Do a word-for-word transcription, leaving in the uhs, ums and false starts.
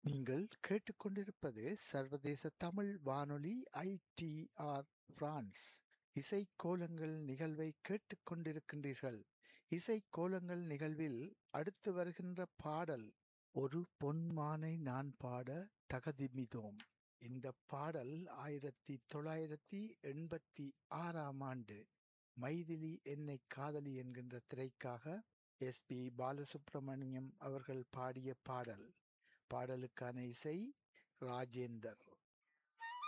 நீங்கள் கேட்டுக்கொண்டிருப்பது சர்வதேச தமிழ் வானொலி ஐ டி ஆர் பிரான்ஸ். இசைக்கோலங்கள் நிகழ்வை கேட்டுக் கொண்டிருக்கின்றீர்கள். இசைக்கோலங்கள் நிகழ்வில் அடுத்து வருகின்ற பாடல் ஒரு பொன்மானை நான் பாட தகதிமிதோம். இந்த பாடல் ஆயிரத்தி தொள்ளாயிரத்தி எண்பத்தி ஆறாம் ஆண்டு மைதிலி என்னை காதலி என்கின்ற திரைக்காக எஸ் பி பாலசுப்ரமணியம் அவர்கள் பாடிய பாடல். பாடலுக்கான இசை ராஜேந்தர்.